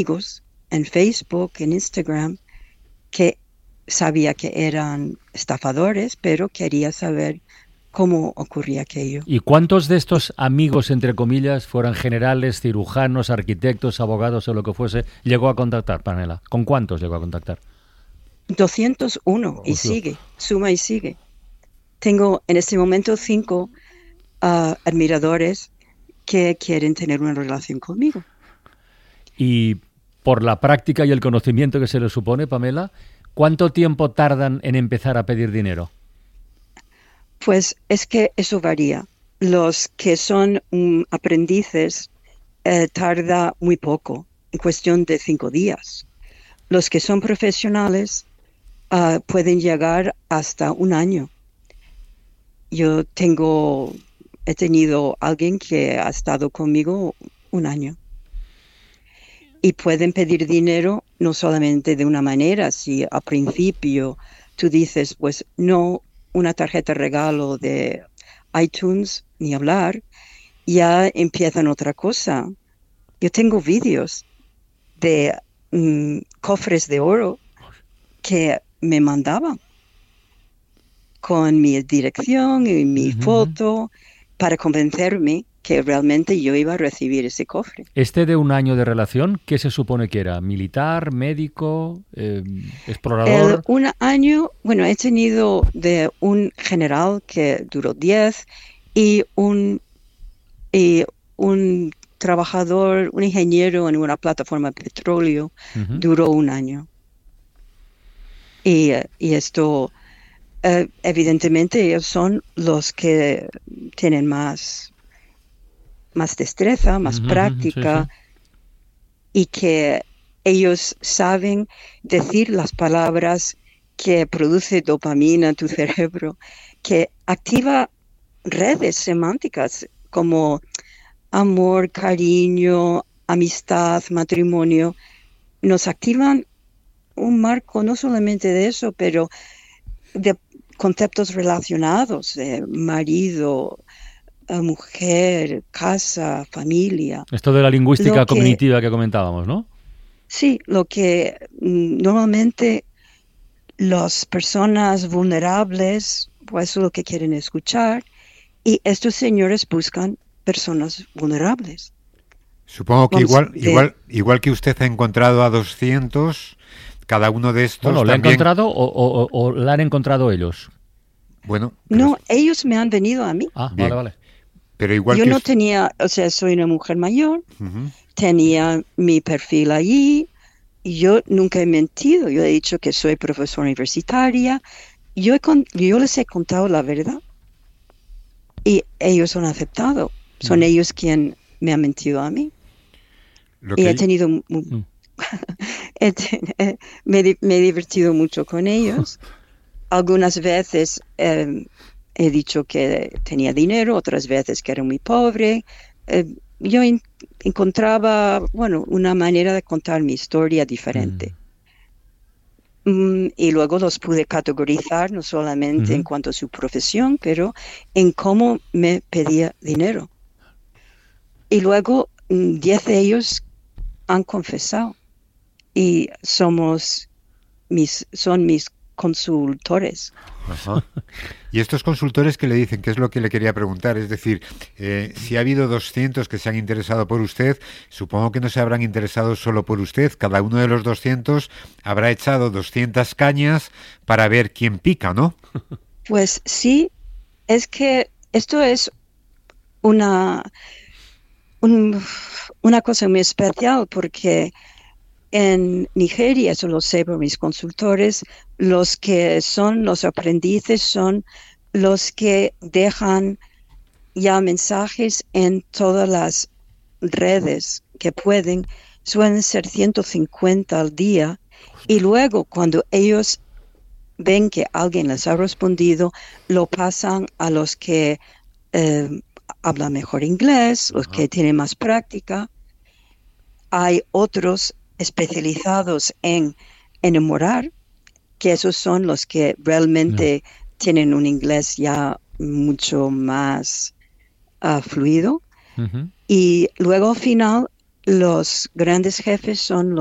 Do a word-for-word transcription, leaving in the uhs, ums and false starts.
amigos en Facebook, en Instagram, que sabía que eran estafadores, pero quería saber cómo ocurría aquello. ¿Y cuántos de estos amigos, entre comillas, fueran generales, cirujanos, arquitectos, abogados o lo que fuese, llegó a contactar, Pamela? ¿Con cuántos llegó a contactar? doscientos uno, y Hostia. sigue, suma y sigue. Tengo en este momento cinco uh, admiradores que quieren tener una relación conmigo. Y por la práctica y el conocimiento que se les supone, Pamela, ¿cuánto tiempo tardan en empezar a pedir dinero? Pues es que eso varía. Los que son um, aprendices eh, tarda muy poco, en cuestión de cinco días. Los que son profesionales uh, pueden llegar hasta un año. Yo tengo, he tenido alguien que ha estado conmigo un año. Y pueden pedir dinero no solamente de una manera, si al principio tú dices, pues no, una tarjeta regalo de iTunes, ni hablar, ya empiezan otra cosa. Yo tengo vídeos de mm, cofres de oro que me mandaban con mi dirección y mi uh-huh. foto para convencerme que realmente yo iba a recibir ese cofre. ¿Este de un año de relación, qué se supone que era? ¿Militar, médico, eh, explorador? El un año, bueno, he tenido de un general que duró diez y un, y un trabajador, un ingeniero en una plataforma de petróleo, uh-huh. duró un año. Y, y esto, eh, evidentemente, ellos son los que tienen más... más destreza, más uh-huh, práctica, sí, sí. Y que ellos saben decir las palabras que produce dopamina en tu cerebro, que activa redes semánticas como amor, cariño, amistad, matrimonio. Nos activan un marco no solamente de eso, pero de conceptos relacionados, de marido, mujer, casa, familia. Esto de la lingüística que, cognitiva que comentábamos, ¿no? Sí, lo que mm, normalmente las personas vulnerables, pues es lo que quieren escuchar, y estos señores buscan personas vulnerables. Supongo que Vamos, igual, de... igual, igual que usted ha encontrado a doscientos, cada uno de estos Bueno, ¿la también... ha encontrado o, o, o la han encontrado ellos? Bueno, no, es... ellos me han venido a mí. Ah, Bien. vale, vale. Pero igual Yo que no usted... tenía, o sea, soy una mujer mayor, uh-huh. tenía mi perfil allí, y yo nunca he mentido, yo he dicho que soy profesora universitaria, yo, he con, yo les he contado la verdad, y ellos han aceptado, son uh-huh. ellos quienes me han mentido a mí. Lo y que... he tenido, uh-huh. he ten, eh, me, me he divertido mucho con ellos. Algunas veces eh, he dicho que tenía dinero, otras veces que era muy pobre. Eh, yo in, encontraba, bueno, una manera de contar mi historia diferente. Mm. Mm, y luego los pude categorizar, no solamente uh-huh. en cuanto a su profesión, pero en cómo me pedía dinero. Y luego, mm, diez de ellos han confesado. Y somos mis, son mis consultores. Ajá. Y estos consultores, ¿qué le dicen? ¿Qué es lo que le quería preguntar? Es decir, eh, si ha habido doscientos que se han interesado por usted, supongo que no se habrán interesado solo por usted. Cada uno de los doscientos habrá echado doscientas cañas para ver quién pica, ¿no? Pues sí, es que esto es una, un, una cosa muy especial porque en Nigeria, eso lo sé por mis consultores, los que son los aprendices son los que dejan ya mensajes en todas las redes que pueden, suelen ser ciento cincuenta al día, y luego cuando ellos ven que alguien les ha respondido, lo pasan a los que eh, hablan mejor inglés, los uh-huh. que tienen más práctica. Hay otros especializados en enamorar, que esos son los que realmente no. tienen un inglés ya mucho más uh, fluido. Uh-huh. Y luego al final los grandes jefes son